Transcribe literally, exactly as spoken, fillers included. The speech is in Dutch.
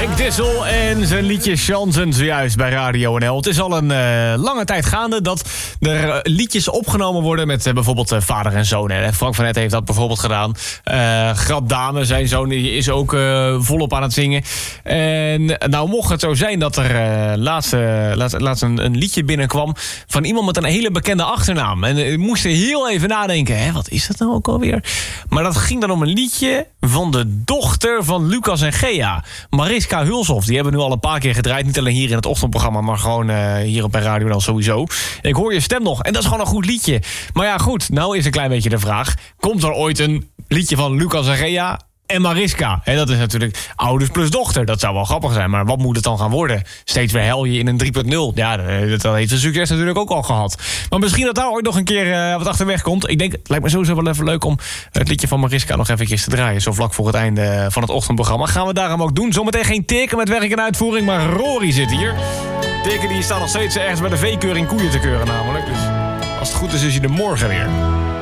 Henk Dissel en zijn liedje Chansen zojuist bij Radio N L. Het is al een uh, lange tijd gaande dat er uh, liedjes opgenomen worden met uh, bijvoorbeeld uh, vader en zoon. Hè. Frank van Etten heeft dat bijvoorbeeld gedaan. Uh, Grap Dame, zijn zoon, is ook uh, volop aan het zingen. En nou mocht het zo zijn dat er uh, laatst, uh, laatst, laatst een, een liedje binnenkwam van iemand met een hele bekende achternaam. En ik moest er heel even nadenken, hè, wat is dat nou ook alweer? Maar dat ging dan om een liedje van de dochter van Lucas en Gea, Mariska Hulshoff. Die hebben we nu al een paar keer gedraaid. Niet alleen hier in het ochtendprogramma, maar gewoon uh, hier op bij Radio N L sowieso. Ik hoor je stem nog en dat is gewoon een goed liedje. Maar ja, goed, nou is een klein beetje de vraag. Komt er ooit een liedje van Lucas en Gea en Mariska? En dat is natuurlijk ouders plus dochter. Dat zou wel grappig zijn, maar wat moet het dan gaan worden? Steeds weer hel je in een drie punt nul. Ja, dat heeft zijn succes natuurlijk ook al gehad. Maar misschien dat daar ooit nog een keer uh, wat achterweg komt. Ik denk, het lijkt me sowieso wel even leuk om het liedje van Mariska nog eventjes te draaien. Zo vlak voor het einde van het ochtendprogramma. Gaan we daarom ook doen. Zometeen geen teken met werk en uitvoering, maar Rory zit hier. Teken die staat nog steeds ergens bij de veekeuring koeien te keuren namelijk. Dus als het goed is, is hij er morgen weer.